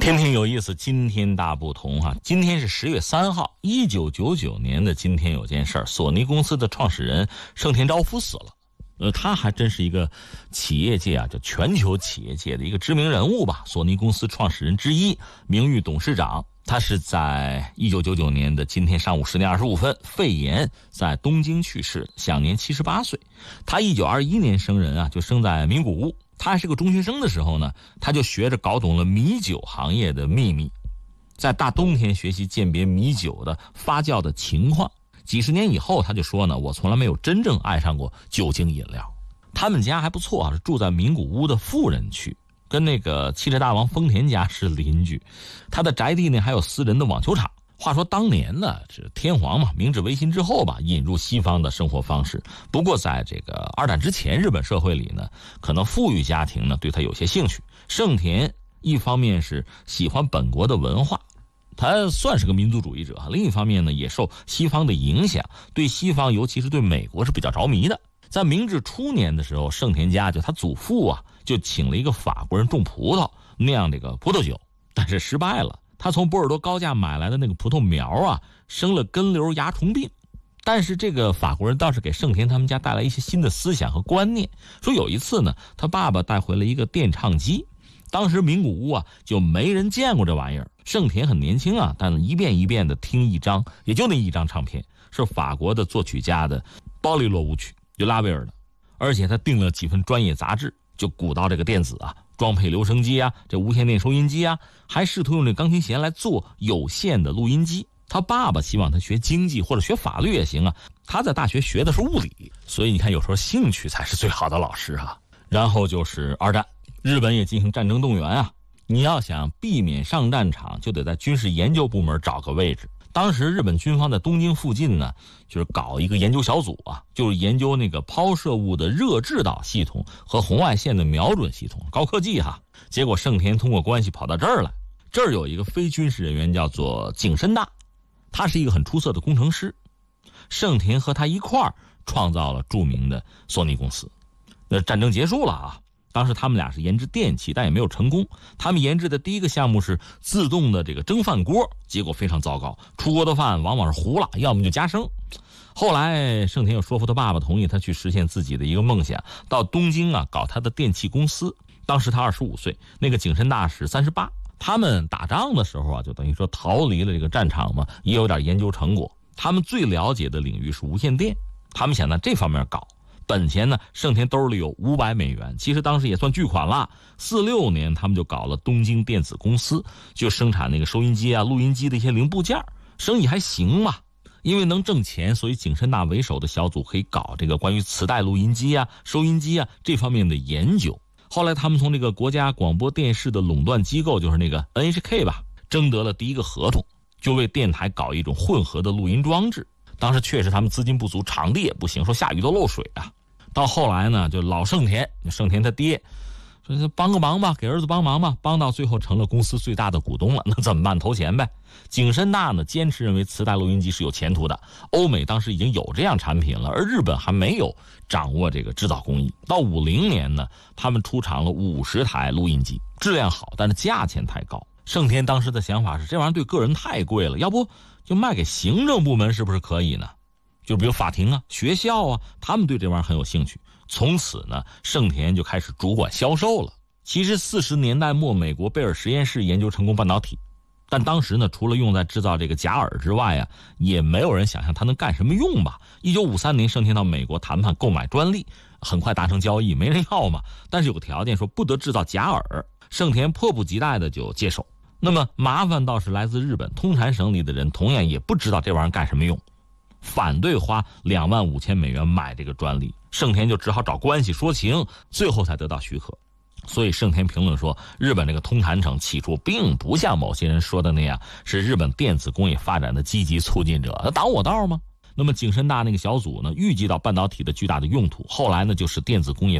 天天有意思，今天大不同哈。今天是10月3号，1999年的今天有件事儿，索尼公司的创始人盛田昭夫死了。他还真是一个企业界就全球企业界的一个知名人物吧，索尼公司创始人之一，名誉董事长。他是在1999年的今天上午10点25分，肺炎在东京去世，享年78岁。他1921年生人就生在名古屋。他还是个中学生的时候呢，他就学着搞懂了米酒行业的秘密，在大冬天学习鉴别米酒的发酵的情况。几十年以后，他就说呢，我从来没有真正爱上过酒精饮料。他们家还不错是住在名古屋的富人区，跟那个汽车大王丰田家是邻居。他的宅地呢还有私人的网球场。话说当年呢，是天皇嘛，明治维新之后吧，引入西方的生活方式。不过在这个二战之前，日本社会里呢，可能富裕家庭呢对他有些兴趣。盛田一方面是喜欢本国的文化，他算是个民族主义者；另一方面呢，也受西方的影响，对西方尤其是对美国是比较着迷的。在明治初年的时候，盛田家就他祖父就请了一个法国人种葡萄酿这个葡萄酒，但是失败了。他从波尔多高价买来的那个葡萄苗生了根瘤蚜虫病。但是这个法国人倒是给盛田他们家带来一些新的思想和观念。说有一次呢，他爸爸带回了一个电唱机，当时名古屋就没人见过这玩意儿。盛田很年轻但一遍一遍的听一张，也就那一张唱片，是法国的作曲家的鲍利洛舞曲，就拉威尔的。而且他订了几份专业杂志，就鼓捣这个电子装配留声机这无线电收音机还试图用这钢琴弦来做有线的录音机。他爸爸希望他学经济或者学法律也行他在大学学的是物理，所以你看有时候兴趣才是最好的老师然后就是二战，日本也进行战争动员你要想避免上战场，就得在军事研究部门找个位置。当时日本军方在东京附近呢，就是搞一个研究小组就是研究那个抛射物的热制导系统和红外线的瞄准系统，高科技结果盛田通过关系跑到这儿来，这儿有一个非军事人员叫做景深大，他是一个很出色的工程师。盛田和他一块儿创造了著名的索尼公司。那战争结束了当时他们俩是研制电器，但也没有成功。他们研制的第一个项目是自动的这个蒸饭锅，结果非常糟糕，出锅的饭往往是糊了，要么就加生。后来盛田又说服他爸爸同意他去实现自己的一个梦想，到东京搞他的电器公司。当时他25岁，那个景深大使38。他们打仗的时候就等于说逃离了这个战场嘛，也有点研究成果。他们最了解的领域是无线电，他们想在这方面搞。本钱呢，盛田兜里有$500，其实当时也算巨款了。46年他们就搞了东京电子公司，就生产那个收音机录音机的一些零部件，生意还行嘛。因为能挣钱，所以景深大为首的小组可以搞这个关于磁带录音机收音机这方面的研究。后来他们从这个国家广播电视的垄断机构，就是那个 NHK 吧，征得了第一个合同，就为电台搞一种混合的录音装置。当时确实他们资金不足，场地也不行，说下雨都漏水到后来呢，就老盛田他爹说帮个忙吧，给儿子帮忙吧，帮到最后成了公司最大的股东了。那怎么办？投钱呗。景深大呢坚持认为磁带录音机是有前途的，欧美当时已经有这样产品了，而日本还没有掌握这个制造工艺。到50年呢，他们出厂了50台录音机，质量好，但是价钱太高。盛田当时的想法是，这玩意儿对个人太贵了，要不就卖给行政部门，是不是可以呢？就比如法庭学校他们对这玩意儿很有兴趣。从此呢，盛田就开始主管销售了。其实40年代末，美国贝尔实验室研究成功半导体，但当时呢，除了用在制造这个假饵之外也没有人想象它能干什么用吧。1953年，盛田到美国谈判购买专利，很快达成交易，没人要嘛。但是有个条件，说不得制造假饵。盛田迫不及待的就接手。那么麻烦倒是来自日本通产省里的人，同样也不知道这玩意儿干什么用，反对花$25,000买这个专利。盛田就只好找关系说情，最后才得到许可。所以盛田评论说，日本这个通产省起初并不像某些人说的那样，是日本电子工业发展的积极促进者，挡我道吗？那么景深大那个小组呢，预计到半导体的巨大的用途，后来呢就使电子工业